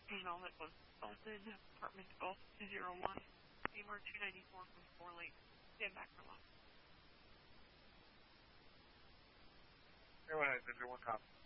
email that was assaulted, apartment Golf 201, Seymour 294 from 4 Lake. Stand back for long. Everyone has a 1 copy.